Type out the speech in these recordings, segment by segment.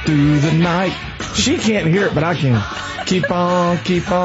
through the night. She can't hear it, but I can. Keep on,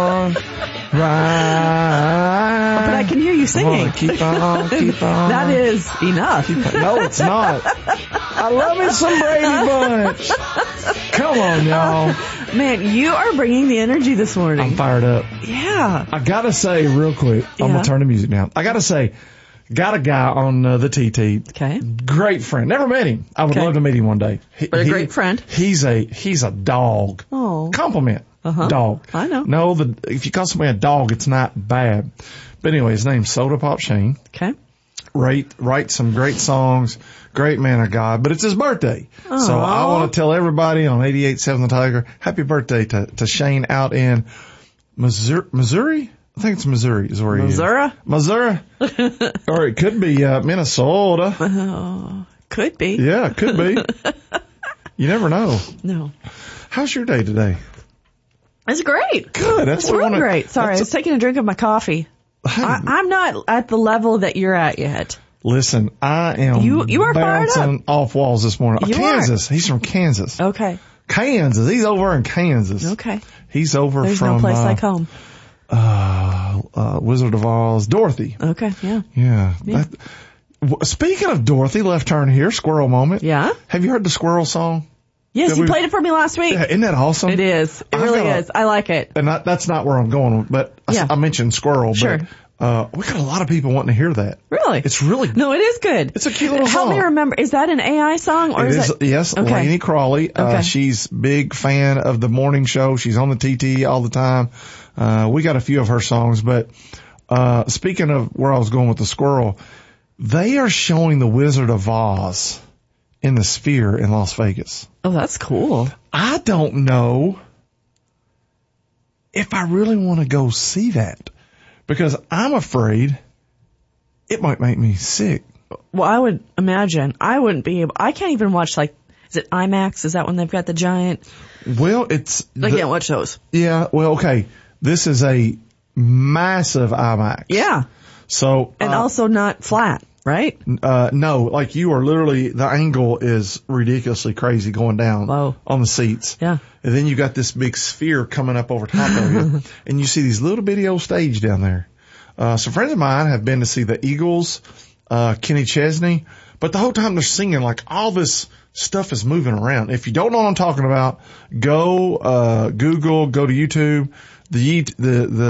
ride. But I can hear you singing. Keep on. That is enough. No, it's not. I love it some Brady Bunch. Come on, y'all. Man, you are bringing the energy this morning. I'm fired up. Yeah. I gotta say real quick, I'm gonna turn the music down. I gotta say, got a guy on the TT. Okay. Great friend. Never met him. I would love to meet him one day. But a great friend. He's a dog. Oh. Compliment. Dog. I know. No, if you call somebody a dog, it's not bad. But anyway, his name's Soda Pop Shane. Okay. Writes some great songs. Great man of God. But it's his birthday. Aww. So I want to tell everybody on 88.7 The Tiger, happy birthday to Shane out in Missouri? I think it's Missouri is where he is. Missouri? Or it could be Minnesota. Oh, could be. Yeah, it could be. You never know. No. How's your day today? It's great. Good. It's real great. Sorry, I was taking a drink of my coffee. I'm not at the level that you're at yet. Listen, I am you are bouncing off walls this morning. Kansas. He's from Kansas. Okay. Kansas. He's over in Kansas. Okay. He's over There's from... no place like home. Wizard of Oz. Dorothy. Okay, yeah. Yeah. Speaking of Dorothy, left turn here, squirrel moment. Yeah? Have you heard the squirrel song? Yes, you played it for me last week. Yeah, isn't that awesome? It is. It really is. I like it. And that's not where I'm going, but I mentioned squirrel. Sure. But we got a lot of people wanting to hear that. Really? It's really... No, it is good. It's a cute little song. Help me remember. Is that an AI song? Or is it? Yes, okay. Lainey Crawley. Okay. She's big fan of the morning show. She's on the TT all the time. We got a few of her songs, but speaking of where I was going with the squirrel, they are showing the Wizard of Oz in the Sphere in Las Vegas. Oh, that's cool. I don't know if I really want to go see that because I'm afraid it might make me sick. Well, I would imagine I wouldn't be able. I can't even watch is it IMAX? Is that when they've got the giant? Well, I can't watch those. Yeah. Well, okay. This is a massive IMAX. Yeah. So. And also not flat. Right? No, like you are literally, the angle is ridiculously crazy going down on the seats. Yeah. And then you got this big sphere coming up over top of you and you see these little bitty old stage down there. Some friends of mine have been to see the Eagles, Kenny Chesney, but the whole time they're singing like all this stuff is moving around. If you don't know what I'm talking about, go, Google, go to YouTube. The YT,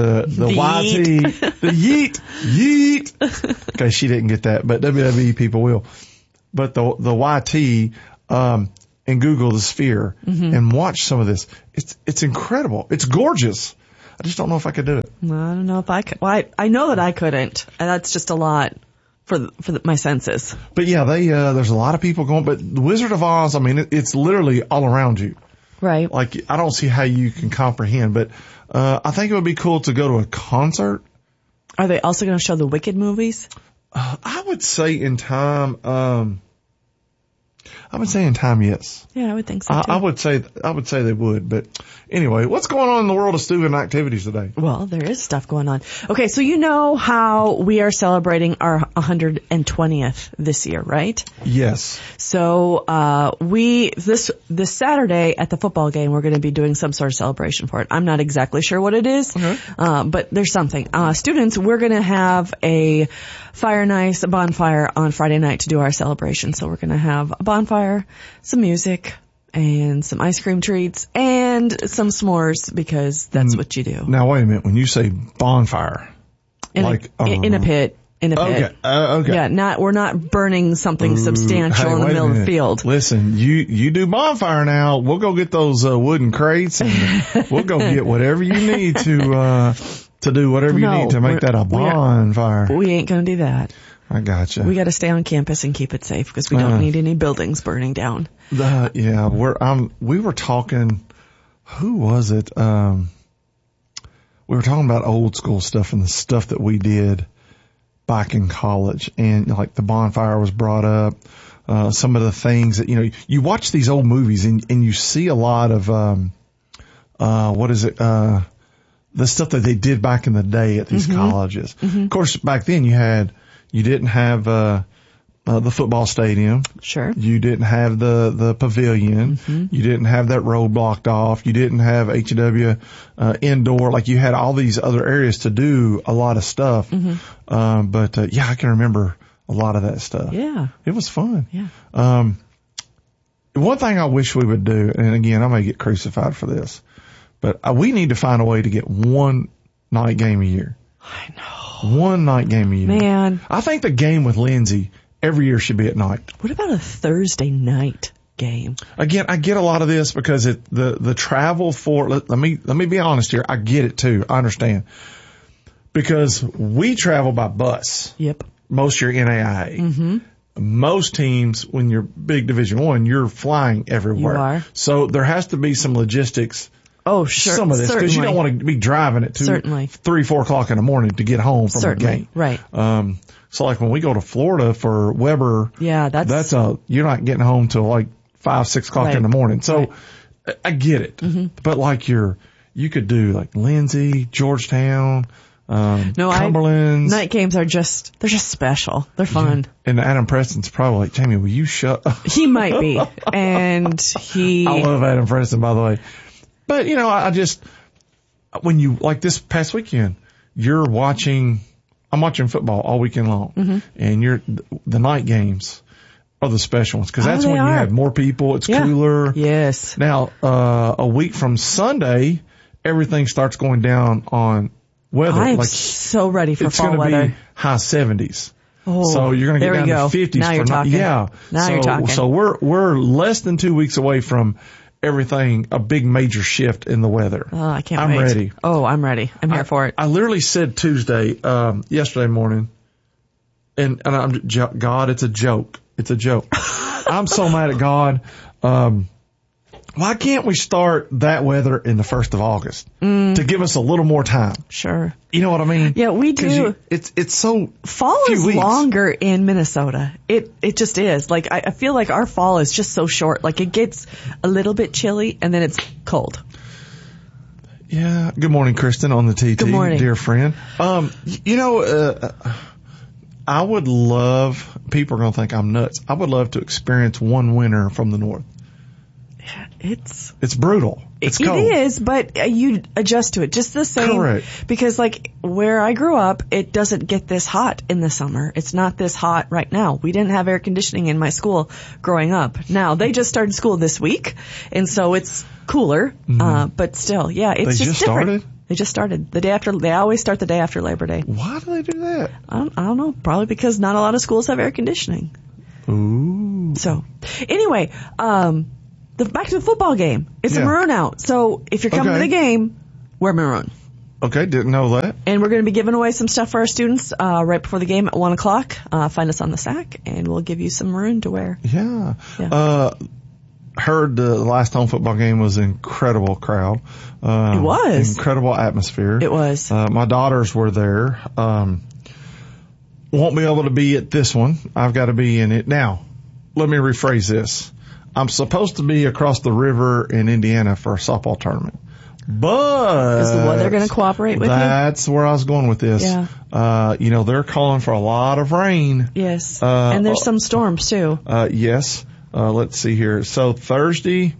the yeet. Okay, she didn't get that, but WWE people will. But the YT, and Google the Sphere and watch some of this. It's incredible. It's gorgeous. I just don't know if I could do it. I don't know if I could. Well, I know that I couldn't, and that's just a lot for my senses. But yeah, there's a lot of people going, but the Wizard of Oz, I mean, it's literally all around you. Right. Like, I don't see how you can comprehend, but, I think it would be cool to go to a concert. Are they also going to show the Wicked movies? I would say in time, yes. Yeah, I would think so too. I would say they would, but anyway, what's going on in the world of student activities today? Well, there is stuff going on. Okay, so you know how we are celebrating our 120th this year, right? Yes. So, this Saturday at the football game, we're going to be doing some sort of celebration for it. I'm not exactly sure what it is, but there's something. Students, we're going to have a bonfire on Friday night to do our celebration. So we're going to have a bonfire, some music, and some ice cream treats, and some s'mores, because that's what you do. Now, wait a minute. When you say bonfire, in a pit. Okay. Yeah, we're not burning something substantial in the middle of the field. Listen, you do bonfire now. We'll go get those wooden crates and we'll go get whatever you need to do whatever you need to make that a bonfire. We ain't gonna do that. I gotcha. We got to stay on campus and keep it safe because we don't need any buildings burning down. We were talking. Who was it? We were talking about old school stuff and the stuff that we did back in college, and like the bonfire was brought up. Some of the things that you watch these old movies and you see a lot of the stuff that they did back in the day at these colleges. Of course, back then you didn't have the football stadium. Sure. You didn't have the pavilion. You didn't have that road blocked off. You didn't have HW indoor. Like, you had all these other areas to do a lot of stuff. But I can remember a lot of that stuff. Yeah. It was fun. Yeah. One thing I wish we would do, and again, I may get crucified for this, but we need to find a way to get one night game a year. I know. One night game a year. Man. I think the game with Lindsay every year should be at night. What about a Thursday night game? Again, I get a lot of this because the travel for, let me be honest here. I get it too. I understand. Because we travel by bus. Yep. Most of your NAIA. Most teams, when you're big Division I, you're flying everywhere. You are. So there has to be some logistics. Oh, sure. Some of this, because you don't want to be driving at 3, 4 o'clock in the morning to get home from the game. Right. So like when we go to Florida for Weber, you're not getting home till like 5, 6 o'clock in the morning. So I get it. But like you could do like Lindsay, Georgetown, Cumberland's. Night games they're just special. They're fun. And Adam Preston's probably like, Jamie, will you shut up? He might be. And I love Adam Preston, by the way. But, when you, like this past weekend, I'm watching football all weekend long. And the night games are the special ones. Cause that's when you have more people. It's cooler. Yes. Now, a week from Sunday, everything starts going down on weather. I'm so ready for fall weather. It's going to be high 70s. Oh, so you're going to get down to 50s. Now you're talking. Yeah. Now you're talking. So we're less than 2 weeks away from everything, a big major shift in the weather. Oh, I can't wait. I'm ready. Oh, I'm ready. I'm here for it. I literally said yesterday morning, and God, it's a joke. It's a joke. I'm so mad at God. Why can't we start that weather in the 1st of August to give us a little more time? Sure. You know what I mean? Yeah, we do. It's so fall is longer in Minnesota. It just is. Like I feel like our fall is just so short. Like it gets a little bit chilly and then it's cold. Yeah. Good morning, Kristen on the TT. Good morning, dear friend. I would love. People are going to think I'm nuts. I would love to experience one winter from the north. It's brutal. It's cold. It is, but you adjust to it just the same. Correct. Because like where I grew up, it doesn't get this hot in the summer. It's not this hot right now. We didn't have air conditioning in my school growing up. Now they just started school this week, and so it's cooler. But still, it's just different. They just started the day after. They always start the day after Labor Day. Why do they do that? I don't know. Probably because not a lot of schools have air conditioning. Ooh. So anyway, back to the football game. It's a maroon out. So if you're coming to the game, wear maroon. Okay, didn't know that. And we're going to be giving away some stuff for our students right before the game at 1 o'clock. Find us on the SAC, and we'll give you some maroon to wear. Yeah. Heard the last home football game was an incredible crowd. It was. Incredible atmosphere. It was. My daughters were there. Won't be able to be at this one. I've got to be in it. Now, let me rephrase this. I'm supposed to be across the river in Indiana for a softball tournament. But is the weather going to cooperate with you? That's where I was going with this. Yeah. They're calling for a lot of rain. Yes. And there's some storms too. Yes. Let's see here. So Thursday,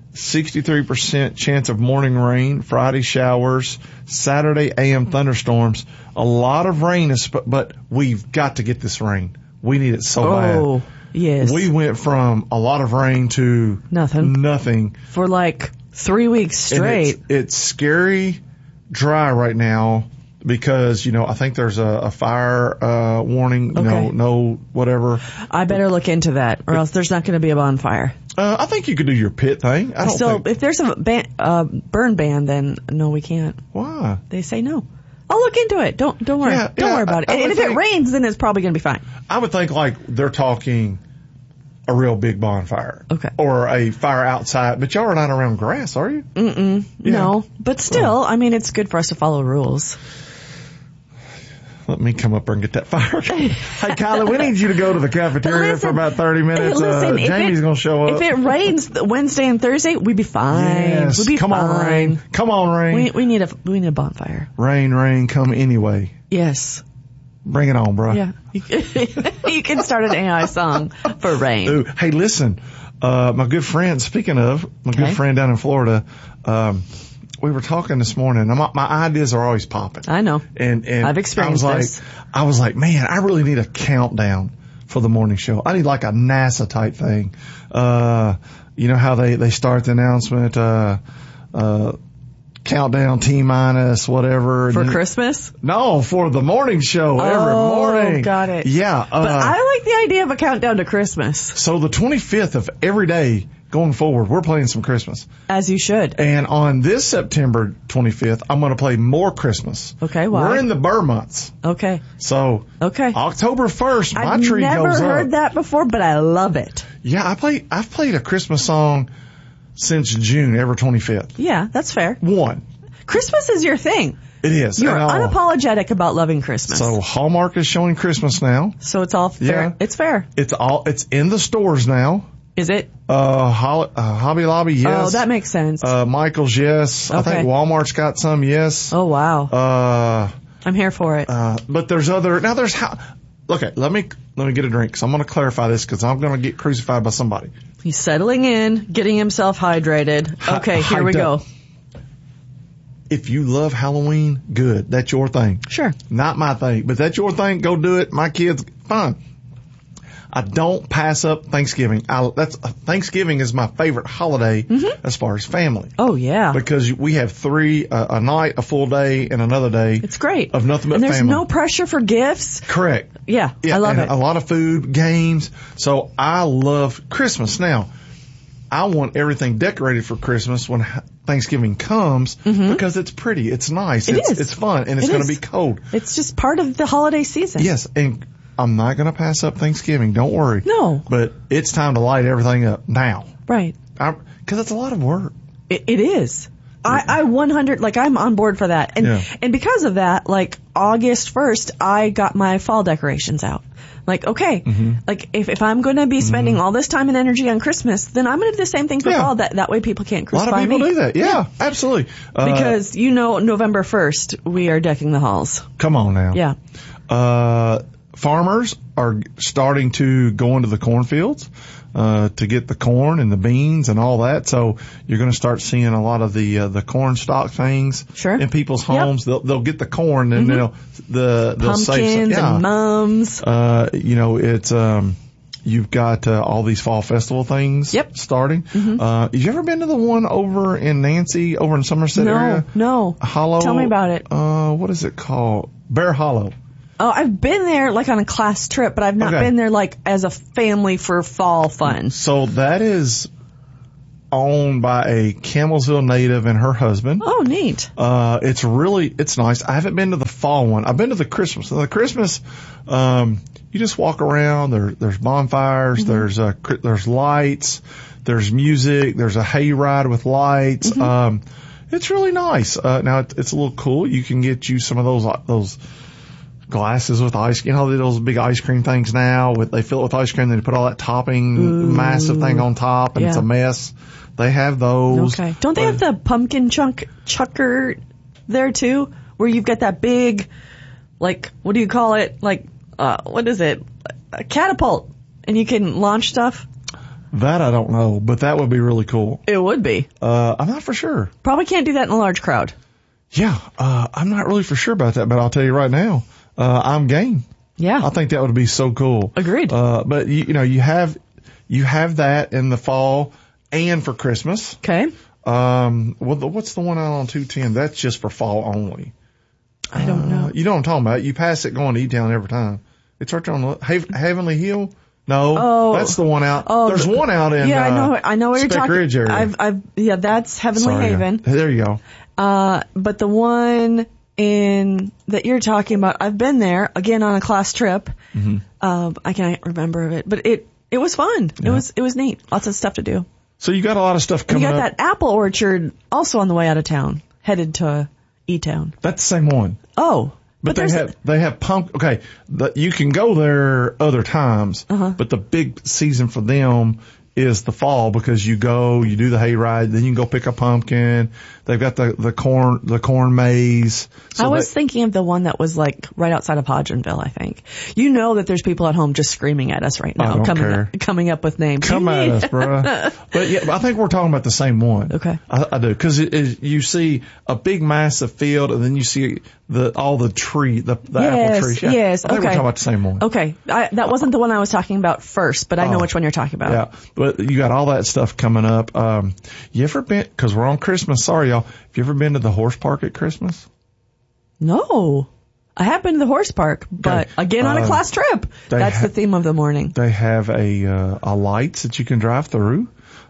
63% chance of morning rain. Friday showers. Saturday AM thunderstorms. A lot of rain, but we've got to get this rain. We need it so bad. Oh, yes. We went from a lot of rain to nothing for like 3 weeks straight. It's scary dry right now because, I think there's a fire warning, no whatever. I better look into that or else there's not going to be a bonfire. I think you could do your pit thing. If there's a burn ban, then no, we can't. Why? They say no. I'll look into it. Don't worry. Don't worry about it. And if it rains, then it's probably going to be fine. I would think like they're talking a real big bonfire. Okay. Or a fire outside. But y'all are not around grass, are you? Yeah. No. But still, it's good for us to follow rules. Let me come up there and get that fire. Hey, Kylie, we need you to go to the cafeteria for about 30 minutes. Jamie's going to show up. If it rains Wednesday and Thursday, we'd be fine. Yes. We'd be fine. On, rain. Come on, rain. We need a bonfire. Rain, come anyway. Yes. Bring it on, bro. Yeah. You can start an AI song for rain. Ooh, hey, listen, my good friend, speaking of, good friend down in Florida, we were talking this morning. My ideas are always popping. I know. And I've experienced this. I was like, man, I really need a countdown for the morning show. I need like a NASA type thing. You know how they start the announcement, countdown T-minus whatever. For Christmas? No, for the morning show every morning. Got it. Yeah. But I like the idea of a countdown to Christmas. So the 25th of every day going forward, we're playing some Christmas. As you should. And on this September 25th, I'm going to play more Christmas. Okay, why? We're in the Burr months. Okay. So October 1st, my tree goes up. I've never heard that before, but I love it. Yeah, I've played a Christmas song since June, every 25th. Yeah, that's fair. One. Christmas is your thing. It is. You're unapologetic about loving Christmas. So Hallmark is showing Christmas now. So it's all fair. Yeah. It's fair. It's in the stores now. Is it? Hobby Lobby, yes. Oh, that makes sense. Michael's, yes. Okay. I think Walmart's got some, yes. Oh, wow. I'm here for it. But there's other, now there's okay, let me get a drink, because I'm going to clarify this, because I'm going to get crucified by somebody. He's settling in, getting himself hydrated. Okay, here we go. If you love Halloween, good. That's your thing. Sure. Not my thing, but that's your thing. Go do it. My kids, fine. I don't pass up Thanksgiving. Thanksgiving is my favorite holiday as far as family. Oh, yeah. Because we have three, a night, a full day, and another day. It's great. Of nothing but family. And there's family. no pressure for gifts. Correct. Yeah, I love it. A lot of food, games. So I love Christmas. Now, I want everything decorated for Christmas when Thanksgiving comes because it's pretty, it's nice, it's fun, and it's going to be cold. It's just part of the holiday season. Yes, and I'm not going to pass up Thanksgiving. Don't worry. No. But it's time to light everything up now. Right. Because it's a lot of work. It is. I 100, I'm on board for that. And because of that, August 1st, I got my fall decorations out. If I'm going to be spending all this time and energy on Christmas, then I'm going to do the same thing for fall. That way people can't crucify me. A lot of people do that. Yeah, absolutely. Because, November 1st, we are decking the halls. Come on now. Yeah. Farmers are starting to go into the cornfields to get the corn and the beans and all that. So you're going to start seeing a lot of the corn stalk things in people's homes. Yep. They'll get the corn and they'll pumpkins save and mums. It's you've got all these fall festival things starting. Have you ever been to the one over in Nancy, over in Somerset area? No. Hollow. Tell me about it. What is it called? Bear Hollow. Oh, I've been there on a class trip, but I've not been there as a family for fall fun. So that is owned by a Campbellsville native and her husband. Oh, neat. It's nice. I haven't been to the fall one. I've been to the Christmas. The Christmas, you just walk around. There's bonfires. There's lights. There's music. There's a hayride with lights. It's really nice. Now it's a little cool. You can get you some of those glasses with ice, those big ice cream things now they fill it with ice cream, then they put all that topping massive thing on top and it's a mess. They have those. Okay. Don't they have the pumpkin chucker there too? Where you've got that big, what do you call it? What is it? A catapult. And you can launch stuff? That I don't know, but that would be really cool. It would be. I'm not for sure. Probably can't do that in a large crowd. Yeah. I'm not really for sure about that, but I'll tell you right now. I'm game. Yeah. I think that would be so cool. Agreed. But you have that in the fall and for Christmas. Okay. What's the one out on 210? That's just for fall only. I don't know. You know what I'm talking about. You pass it going to E-Town every time. It's right there on the Heavenly Hill. No, that's the one out. There's one out in I know where you're talking. Ridge area. That's Heavenly Haven. There you go. But the one that you're talking about, I've been there again on a class trip. I can't remember it, but it was fun. Yeah. It was neat. Lots of stuff to do. So you got a lot of stuff coming up. You got that apple orchard also on the way out of town, headed to E-Town. That's the same one. Oh. But they have pumpkin. Okay, you can go there other times, but the big season for them is the fall because you do the hayride, then you can go pick a pumpkin. They've got the corn maze. So I was thinking of the one that was like right outside of Hodgenville, I think. You know that there's people at home just screaming at us right now, coming up with names. Come at us, bro. But yeah, I think we're talking about the same one. Okay. I do. Cause you see a big massive field and then you see all the apple trees. Yeah, yes. I think we're talking about the same one. Okay. That wasn't the one I was talking about first, but I know which one you're talking about. Yeah. But you got all that stuff coming up. You ever been, cause we're on Christmas. Sorry, y'all. Have you ever been to the horse park at Christmas? No. I have been to the horse park, but again on a class trip. That's the theme of the morning. They have a lights that you can drive through.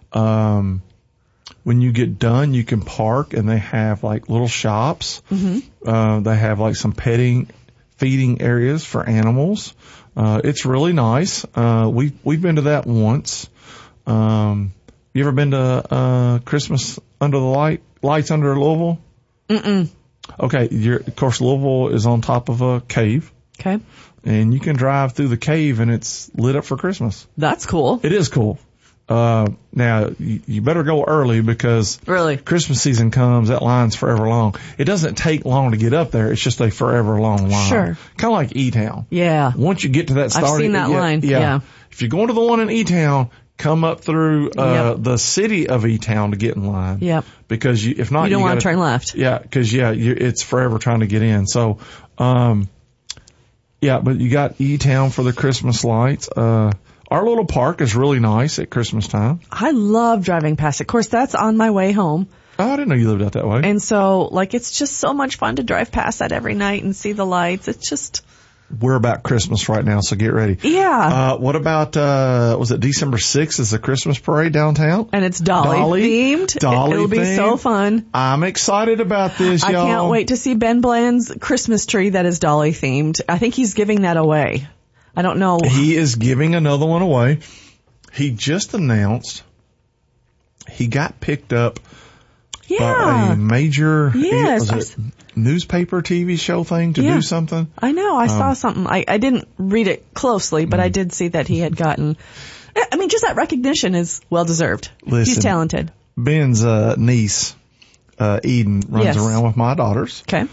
When you get done, you can park and they have like little shops. Mm-hmm. They have like some feeding areas for animals. It's really nice. We've been to that once. You ever been to Christmas under the lights under Louisville? Mm-mm. Okay, of course Louisville is on top of a cave. Okay. And you can drive through the cave and it's lit up for Christmas. That's cool. It is cool. Now you better go early because Christmas season comes, that line's forever long. It doesn't take long to get up there. It's just a forever long line. Sure. Kind of like E-Town. Yeah. Once you get to that starting. I've seen that line. Yeah. If you're going to the one in E-Town, come up through, the city of E-Town to get in line. Yep. Because if not, you don't want to turn left. Yeah. Cause it's forever trying to get in. So, but you got E-Town for the Christmas lights. Our little park is really nice at Christmas time. I love driving past it. Of course, that's on my way home. Oh, I didn't know you lived out that way. And so, it's just so much fun to drive past that every night and see the lights. It's just... We're about Christmas right now, so get ready. Yeah. What about, was it December 6th is the Christmas parade downtown? And it's Dolly themed. It'll be so fun. I'm excited about this, y'all. I can't wait to see Ben Bland's Christmas tree that is Dolly themed. I think he's giving that away. I don't know. He is giving another one away. He just announced he got picked up by a major newspaper TV show thing to do something. I know. I saw something. I didn't read it closely, but I did see that he had gotten, just that recognition is well deserved. Listen, he's talented. Ben's niece, Eden, runs around with my daughters. Okay.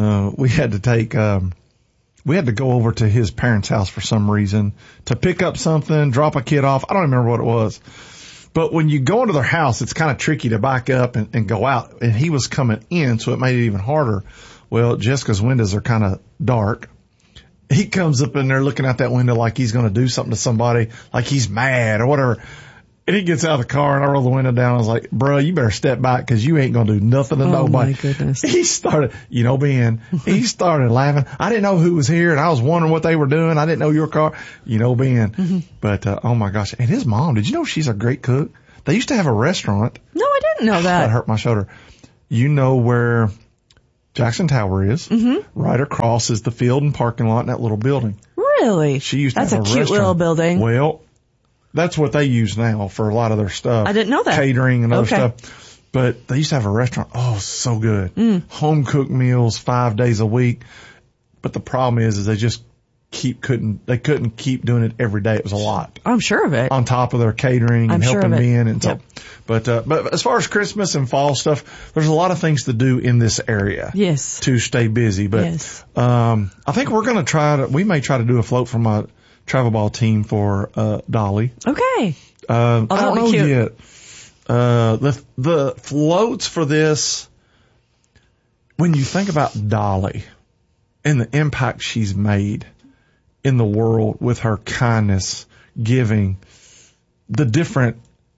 We had to go over to his parents' house for some reason to pick up something, drop a kid off. I don't remember what it was. But when you go into their house, it's kind of tricky to back up and go out. And he was coming in, so it made it even harder. Well, Jessica's windows are kind of dark. He comes up in there looking out that window like he's going to do something to somebody, like he's mad or whatever. And he gets out of the car and I roll the window down. I was like, bro, you better step back because you ain't going to do nothing to nobody. Oh my goodness. He started, Ben, he started laughing. I didn't know who was here and I was wondering what they were doing. I didn't know your car, Ben. Mm-hmm. But, oh my gosh. And his mom, did you know she's a great cook? They used to have a restaurant. No, I didn't know that. That hurt my shoulder. You know where Jackson Tower is? Mm-hmm. Right across is the field and parking lot in that little building. Really? She used to have a restaurant. That's a cute little building. Well, that's what they use now for a lot of their stuff. I didn't know that. Catering and other stuff. But they used to have a restaurant. Oh, so good. Home cooked meals 5 days a week. But the problem is they just couldn't keep doing it every day. It was a lot. I'm sure of it. On top of their catering and helping Ben and yep. so. But as far as Christmas and fall stuff, there's a lot of things to do in this area. Yes. To stay busy. But, I think we may try to do a float from a travel ball team for Dolly. Okay. I don't know yet. The floats for this, when you think about Dolly and the impact she's made in the world with her kindness, giving, the different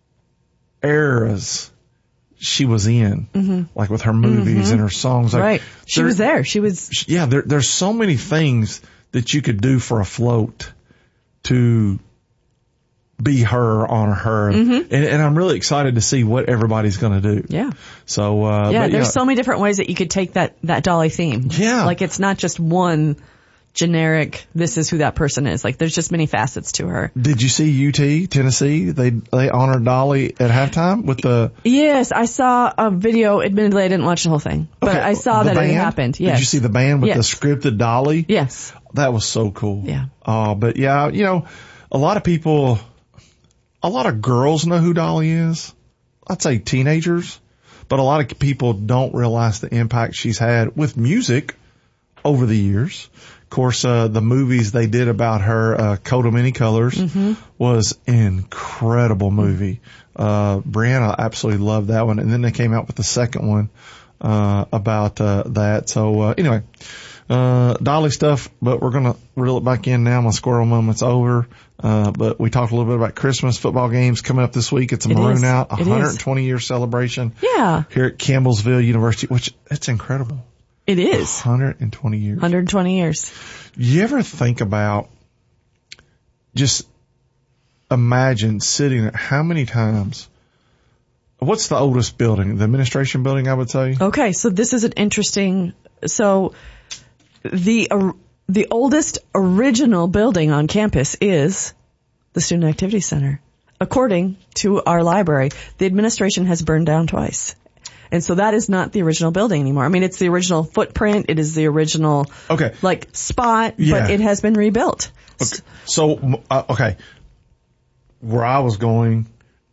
eras she was in, like with her movies and her songs. Right. She was there. She was. Yeah, there's so many things that you could do for a float to be her, honor her. And I'm really excited to see what everybody's going to do. Yeah. So, there's so many different ways that you could take that Dolly theme. Yeah. Like it's not just one generic, this is who that person is. Like there's just many facets to her. Did you see UT, Tennessee? They honored Dolly at halftime with the... Yes, I saw a video. Admittedly, I didn't watch the whole thing, but I saw that it happened. Yes. Did you see the band with the scripted Dolly? Yes. That was so cool. Yeah. But yeah, a lot of people a lot of girls know who Dolly is. I'd say teenagers, but a lot of people don't realize the impact she's had with music over the years. Of course, the movies they did about her, Coat of Many Colors, was incredible movie. Brianna absolutely loved that one. And then they came out with the second one, about, that. So, anyway, Dolly stuff, but we're going to reel it back in now. My squirrel moment's over. But we talked a little bit about Christmas football games coming up this week. It's a Maroon Out, 120-year celebration. Yeah. Here at Campbellsville University, which it's incredible. It is. 120 years. 120 years. You ever think about just imagine sitting there, how many times, what's the oldest building? The administration building, I would say? Okay, so this is an interesting, so the oldest original building on campus is the Student Activity Center. According to our library, the administration has burned down twice. And so that is not the original building anymore. I mean, it's the original footprint. It is the original, spot, but it has been rebuilt. Okay. So, where I was going,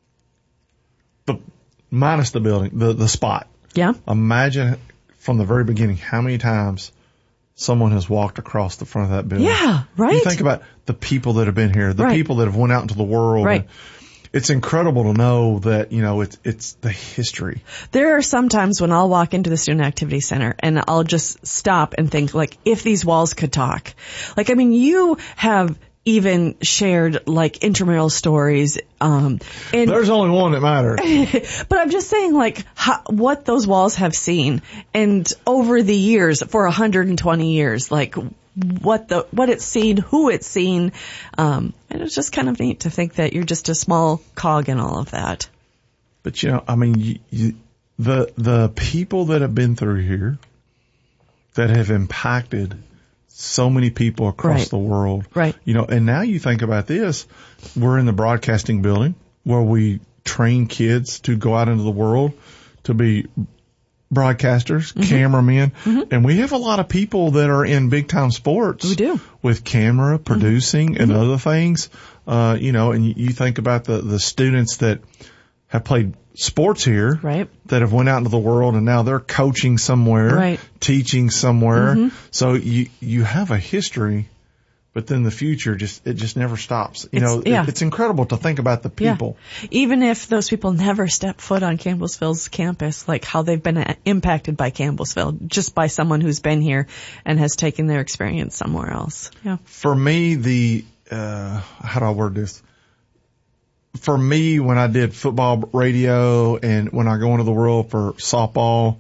minus the building, the spot. Yeah. Imagine from the very beginning how many times someone has walked across the front of that building. Yeah, right. You think about the people that have been here, the people that have went out into the world. Right. It's incredible to know that, it's the history. There are some times when I'll walk into the Student Activity Center and I'll just stop and think, like, if these walls could talk. Like, I mean, you have even shared, like, intramural stories. And there's only one that matters. But I'm just saying, like, what those walls have seen. And over the years, for 120 years, like, what it's seen, who it's seen. And it's just kind of neat to think that you're just a small cog in all of that. But I mean, the people that have been through here that have impacted so many people across the world. Right. And now you think about this, we're in the broadcasting building where we train kids to go out into the world to be broadcasters, cameramen, and we have a lot of people that are in big time sports. We do. With camera, producing, and other things. And you think about the students that have played sports here, that have went out into the world and now they're coaching somewhere, teaching somewhere. So you have a history, but then the future it just never stops. It's incredible to think about the people. Yeah. Even if those people never step foot on Campbellsville's campus, like how they've been impacted by Campbellsville, just by someone who's been here and has taken their experience somewhere else. Yeah. For me, how do I word this? For me, when I did football radio and when I go into the world for softball,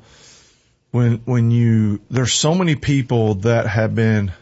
there's so many people that have been,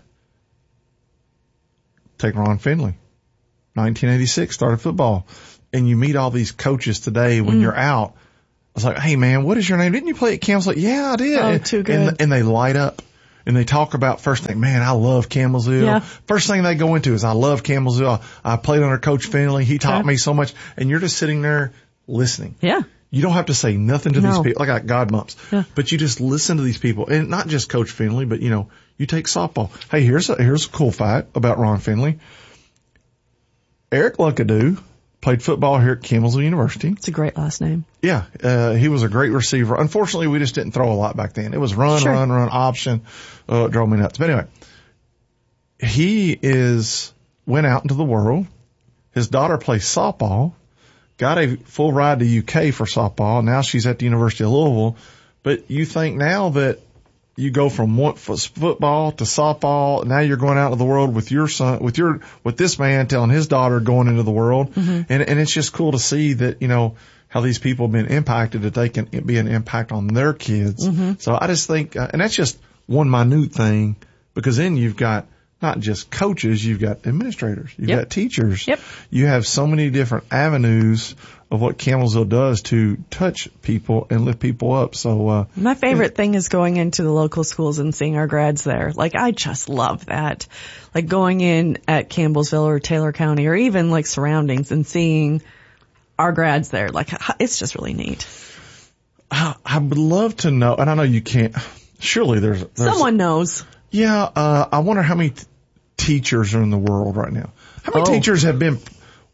take Ron Finley, 1986, started football, and you meet all these coaches today when you're out. I was like, hey man, what is your name? Didn't you play at Campbellsville? Like, yeah, I did. Oh, too good. And they light up. And they talk about first thing, man, I love Campbellsville. Yeah. First thing they go into is I love Campbellsville. I played under Coach Finley. He taught me so much. And you're just sitting there listening. Yeah. You don't have to say nothing to these people. Like I got God bumps. Yeah. But you just listen to these people. And not just Coach Finley, but you take softball. Hey, here's a cool fact about Ron Finley. Eric Luckadoo played football here at Campbellsville University. It's a great last name. Yeah. He was a great receiver. Unfortunately, we just didn't throw a lot back then. It was run option. It drove me nuts. But anyway, he went out into the world. His daughter plays softball, got a full ride to UK for softball. Now she's at the University of Louisville. But you think now that you go from football to softball. Now you're going out into the world with your son, with this man telling his daughter going into the world. And it's just cool to see that, how these people have been impacted, that they can be an impact on their kids. So I just think, and that's just one minute thing, because then you've got not just coaches, you've got administrators, you've got teachers. You have so many different avenues of what Campbellsville does to touch people and lift people up. So, my favorite thing is going into the local schools and seeing our grads there. Like, I just love that. Like going in at Campbellsville or Taylor County or even like surroundings and seeing our grads there. Like, it's just really neat. I would love to know, and I know you can't, surely there's someone knows. Yeah. I wonder how many teachers are in the world right now. How many teachers have been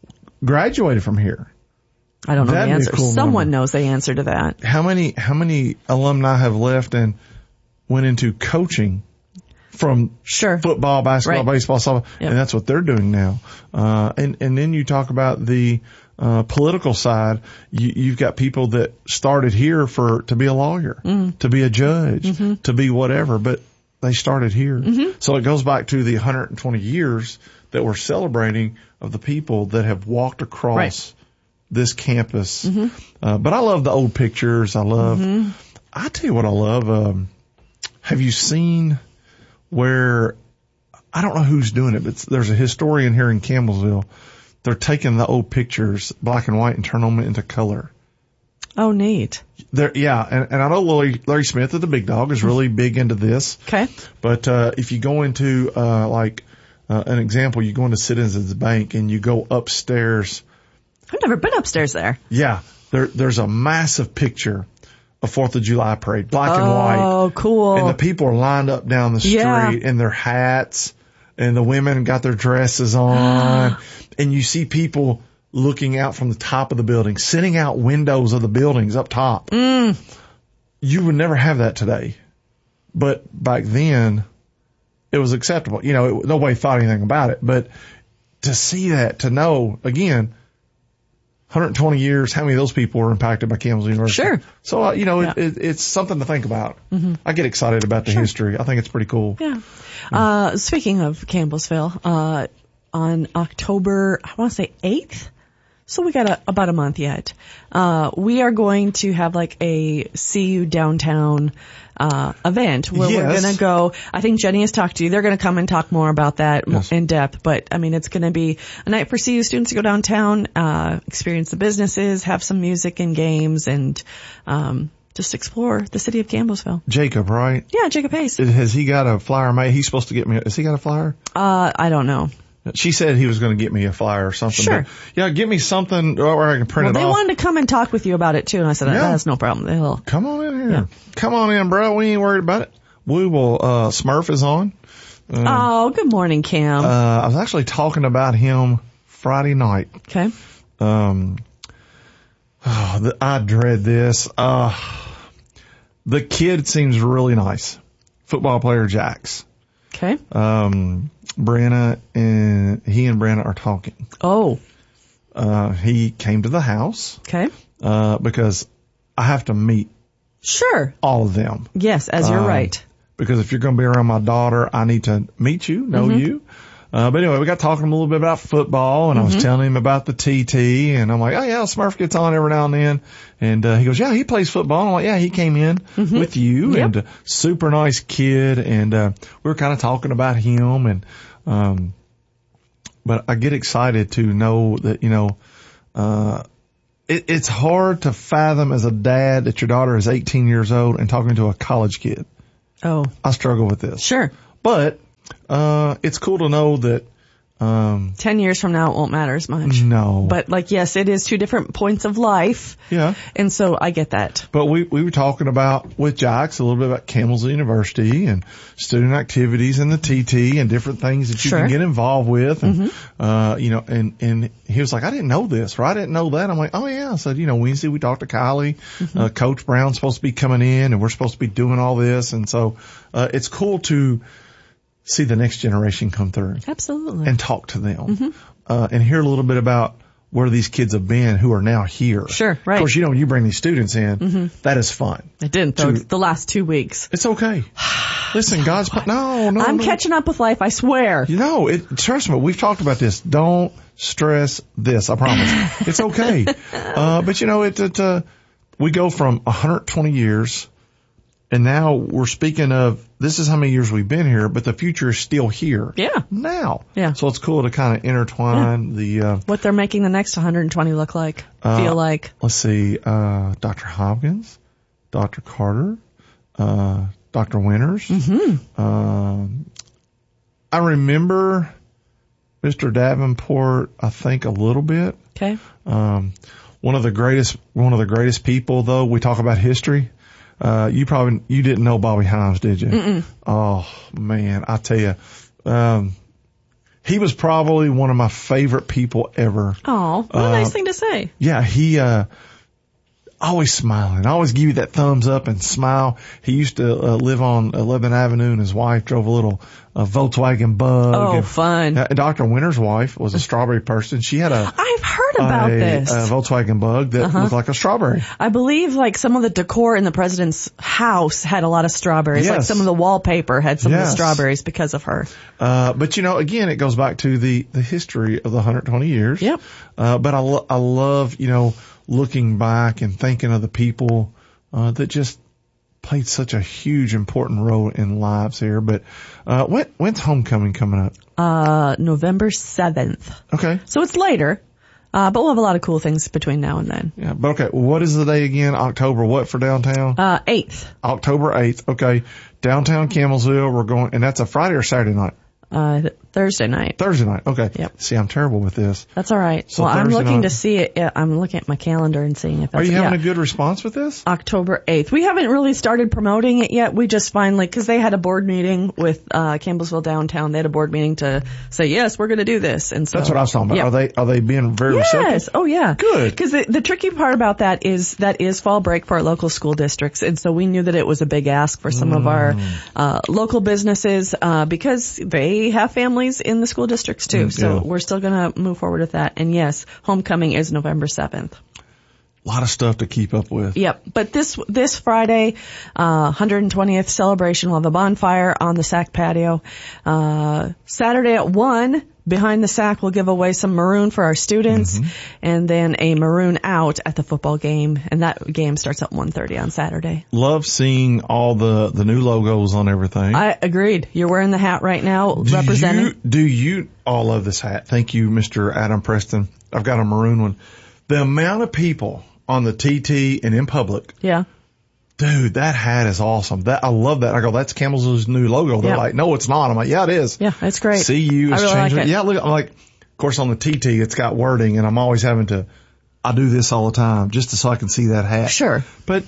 graduated from here. I don't know That'd the be a answer. cool Someone number. knows the answer to that. How many alumni have left and went into coaching from Sure. football, basketball, Right. baseball, softball, Yep. and that's what they're doing now. And then you talk about the political side. You've got people that started here to be a lawyer, to be a judge, to be whatever, but they started here. So it goes back to the 120 years that we're celebrating of the people that have walked across Right. this campus. But I love the old pictures. I tell you what I love. Have you seen where, I don't know who's doing it, but there's a historian here in Campbellsville. They're taking the old pictures, black and white, and turn them into color. Oh, neat. And I know Larry Smith of the Big Dog is really big into this. Okay. But if you go into an example, you go into Citizens Bank and you go upstairs. I've never been upstairs there. Yeah, there's a massive picture of 4th of July parade, black and white. Oh, cool. And the people are lined up down the street Yeah. in their hats, and the women got their dresses on, and you see people looking out from the top of the building, sitting out windows of the buildings up top. You would never have that today. But back then, it was acceptable. Nobody thought anything about it. But to see that, to know, again, 120 years, how many of those people were impacted by Campbell University? Sure. So, Yeah. it's something to think about. I get excited about the history. I think it's pretty cool. Yeah. Speaking of Campbellsville, on October, I want to say 8th. So we got about a month yet. We are going to have like a CU downtown, event where we're Yes. going to go. I think Jenny has talked to you. They're going to come and talk more about that Yes. in depth. But I mean, it's going to be a night for CU students to go downtown, experience the businesses, have some music and games, and, just explore the city of Campbellsville. Jacob, right? Yeah, Jacob Hayes. Has he got a flyer made? He's supposed to get me. Has he got a flyer? I don't know. She said he was going to get me a flyer or something. Sure. But yeah, get me something where I can print Well, it they off. wanted to come and talk with you about it too, and I said, Yeah. that's no problem. They'll. Come on in here. Yeah. Come on in, bro. We ain't worried about it. We will, Smurf is on. Oh, good morning, Cam. I was actually talking about him Friday night. Okay. I dread this. The kid seems really nice. Football player Jax. Okay. Brenna and Brenna are talking. Oh. He came to the house, Okay. because I have to meet Sure. all of them. Yes, as you're right. Because if you're going to be around my daughter, I need to meet you, know you. But anyway, we got talking a little bit about football, and I was telling him about the TT, and I'm like, oh yeah, Smurf gets on every now and then. And he goes, yeah, he plays football. And I'm like, yeah, he came in with you, Yep. and super nice kid, and we were kind of talking about him, and but I get excited to know that, it's hard to fathom as a dad that your daughter is 18 years old and talking to a college kid. Oh. I struggle with this. Sure. But it's cool to know that 10 years from now, it won't matter as much. no. But like, yes, it is two different points of life. Yeah. And so I get that. But we were talking about with Jax a little bit about Campbellsville University and student activities and the TT and different things that you Sure. can get involved with. And and he was like, I didn't know this, or I didn't know that. I'm like, oh yeah. I said, Wednesday we talked to Kylie. Coach Brown's supposed to be coming in, and we're supposed to be doing all this. And so it's cool to see the next generation come through Absolutely. and talk to them, and hear a little bit about where these kids have been who are now here. Sure, right. Of course, when you bring these students in, that is fun. I didn't though, the last 2 weeks. It's okay. Listen, God's, no. I'm catching up with life, I swear. Trust me, we've talked about this. Don't stress this, I promise. It's okay. But we go from 120 years, and now we're speaking of, this is how many years we've been here, but the future is still here. Yeah. Now. Yeah. So it's cool to kind of intertwine the, What they're making the next 120 look like, feel like. let's see, Dr. Hopkins, Dr. Carter, Dr. Winters. I remember Mr. Davenport, I think a little bit. Okay. One of the greatest people though, we talk about history. You didn't know Bobby Himes, did you? Mm-mm. Oh man, I tell you, he was probably one of my favorite people ever. Oh, what a nice thing to say. Yeah, he always smiling, always give you that thumbs up and smile. He used to live on 11th Avenue, and his wife drove a little Volkswagen Bug. Oh, and, fun. Dr. Winter's wife was a strawberry person. She had I've heard about this. A Volkswagen Bug that looked like a strawberry. I believe like some of the decor in the president's house had a lot of strawberries. Yes. Like some of the wallpaper had some of the strawberries because of her. But again, it goes back to the history of the 120 years. Yep. But I love, looking back and thinking of the people, that just played such a huge, important role in lives here. But, when's homecoming coming up? November 7th. Okay. So it's later. But we'll have a lot of cool things between now and then. Yeah, but okay, what is the day again? October what for downtown? 8th. October 8th. Okay. Downtown Campbellsville, we're going, and that's a Friday or Saturday night? Thursday night. Thursday night. Okay. Yep. See, I'm terrible with this. That's all right. So I'm Thursday looking night. to see it. Yeah, I'm looking at my calendar and seeing if that's Are you having a good response with this? October 8th. We haven't really started promoting it yet. We just finally, cause they had a board meeting with, Campbellsville downtown. They had a board meeting to say, yes, we're going to do this. And so. That's what I was talking about. Yep. Are they being very receptive? Yes. Oh yeah. Good. Cause the tricky part about that is fall break for our local school districts. And so we knew that it was a big ask for some of our, local businesses, because they have families in the school districts too. So we're still going to move forward with that. And yes, homecoming is November 7th. A lot of stuff to keep up with. Yep. But this Friday, 120th celebration, we'll have a bonfire on the SAC patio. Saturday at 1, behind the SAC, we'll give away some maroon for our students, and then a maroon out at the football game. And that game starts at 1:30 on Saturday. Love seeing all the new logos on everything. I agreed. You're wearing the hat right now, representing. Do you all love this hat? Thank you, Mr. Adam Preston. I've got a maroon one. The amount of people on the TT and in public. Yeah. Dude, that hat is awesome. I love that. I go, that's Campbell's new logo. They're like, no, it's not. I'm like, yeah, it is. Yeah, it's great. CU is really changing. like it. Yeah, look, I'm like, of course on the TT it's got wording and I'm always having to, I do this all the time just so I can see that hat. Sure. But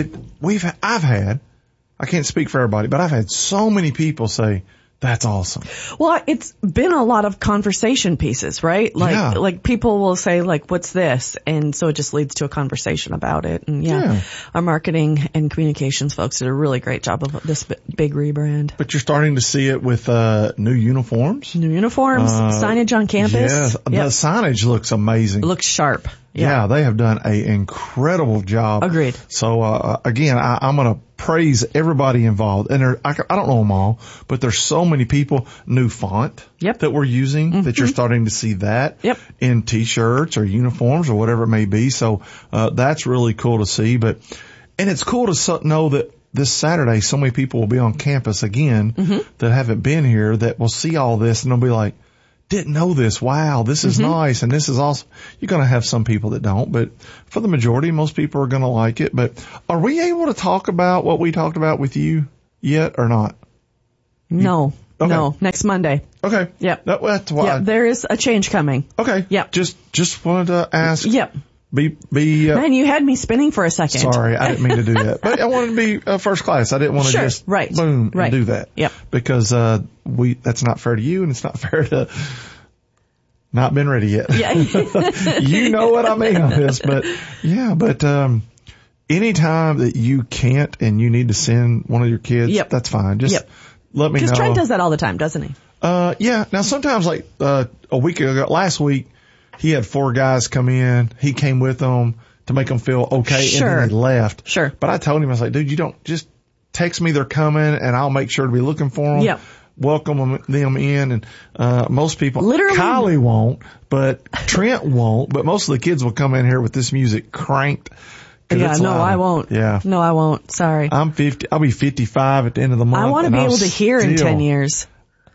I've had, I can't speak for everybody, but I've had so many people say, that's awesome. Well, it's been a lot of conversation pieces, right? Like people will say like, what's this? And so it just leads to a conversation about it. And our marketing and communications folks did a really great job of this big rebrand. But you're starting to see it with, new uniforms. New uniforms, signage on campus. Yes. The signage looks amazing. It looks sharp. Yeah, they have done an incredible job. Agreed. So, again, I'm going to praise everybody involved. And I don't know them all, but there's so many people, new font that we're using that you're starting to see that in t-shirts or uniforms or whatever it may be. So, that's really cool to see. And it's cool to know that this Saturday, so many people will be on campus again that haven't been here that will see all this and they'll be like, didn't know this. Wow, this is nice and this is awesome. You're going to have some people that don't, but for the majority, most people are going to like it. But are we able to talk about what we talked about with you yet or not? No. Okay. No. Next Monday. Okay. Yep. That's why. Yep. There is a change coming. Okay. Yep. Just wanted to ask. Yep. Man, you had me spinning for a second. Sorry, I didn't mean to do that. But I wanted to be first class. I didn't want to just boom and do that. Yep. Because that's not fair to you and it's not fair to not been ready yet. Yeah. You know what I mean on this, but anytime that you can't and you need to send one of your kids, that's fine. Just let me know. Because Trent does that all the time, doesn't he? Yeah. Now sometimes like a week ago, last week, he had 4 guys come in. He came with them to make them feel okay, and then they left. Sure. But I told him, I was like, dude, you don't just text me they're coming, and I'll make sure to be looking for them. Yep. Welcome them in, and most people, literally, Kylie won't, but Trent won't. But most of the kids will come in here with this music cranked. Yeah, no, I won't. Yeah. No, I won't. Sorry. I'm 50. I'll be 55 at the end of the month. I want to be able to hear in 10 years.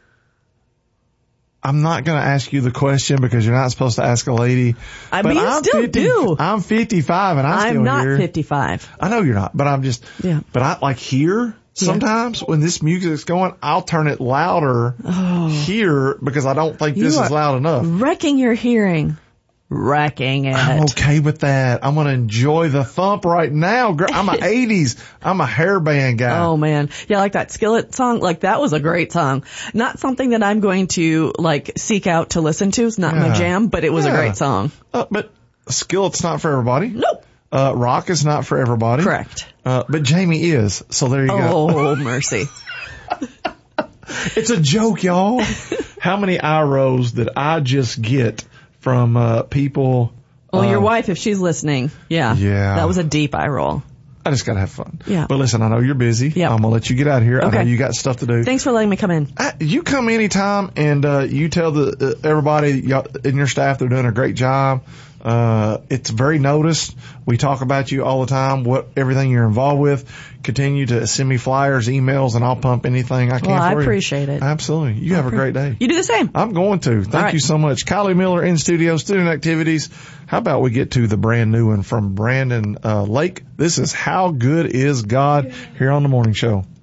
I'm not going to ask you the question because you're not supposed to ask a lady. But you still do. I'm 55 and I'm still not here. 55. I know you're not, but I'm just, but I like here sometimes when this music's going, I'll turn it louder here because I don't think this is loud enough. Wrecking your hearing. wrecking it. I'm okay with that. I'm going to enjoy the thump right now. I'm a 80s. I'm a hairband guy. Oh man. Yeah, like that Skillet song. Like that was a great song. Not something that I'm going to like seek out to listen to. It's not my jam, but it was a great song. But Skillet's not for everybody. Nope. Rock is not for everybody. Correct. But Jamie is. So there you go. Oh, mercy. It's a joke, y'all. How many eye rolls did I just get from people? Well, your wife, if she's listening, yeah. That was a deep eye roll. I just gotta have fun. Yeah. But listen, I know you're busy. Yep. I'm gonna let you get out of here. Okay. I know you got stuff to do. Thanks for letting me come in. You come anytime, and you tell everybody in your staff they're doing a great job. It's very noticed. We talk about you all the time, everything you're involved with. Continue to send me flyers, emails, and I'll pump anything I can for you. Well, I appreciate it. Absolutely. You have a great day. You do the same. I'm going to. Thank you so much. Kylie Miller in studio, student activities. How about we get to the brand new one from Brandon Lake? This is How Good Is God here on the Morning Show.